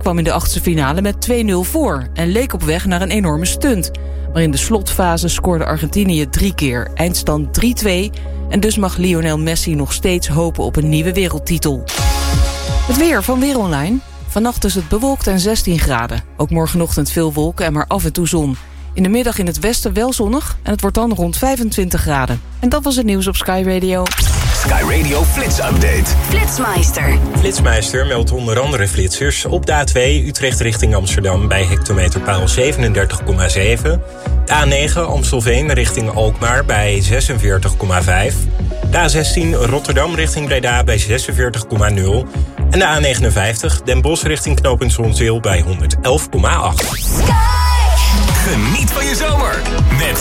kwam in de achtste finale met 2-0 voor en leek op weg naar een enorme stunt. Maar in de slotfase scoorde Argentinië 3 keer, eindstand 3-2... en dus mag Lionel Messi nog steeds hopen op een nieuwe wereldtitel. Het weer van Weer Online. Vannacht is het bewolkt en 16 graden. Ook morgenochtend veel wolken en maar af en toe zon. In de middag in het westen wel zonnig en het wordt dan rond 25 graden. En dat was het nieuws op Sky Radio. Sky Radio Flits Update. Flitsmeister. Flitsmeister meldt onder andere flitsers op de A2 Utrecht richting Amsterdam bij hectometerpaal 37,7. De A9 Amstelveen richting Alkmaar bij 46,5. De A16 Rotterdam richting Breda bij 46,0. En de A59 Den Bosch richting knooppunt Zonzeel bij 111,8. Geniet van je zomer met